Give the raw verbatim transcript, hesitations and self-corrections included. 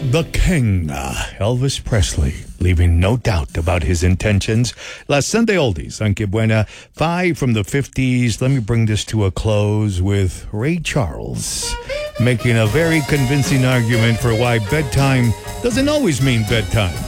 The King, uh, Elvis Presley, leaving no doubt about his intentions. Last Sunday oldies on Que Buena, five from the fifties. Let me bring this to a close with Ray Charles making a very convincing argument for why bedtime doesn't always mean bedtime.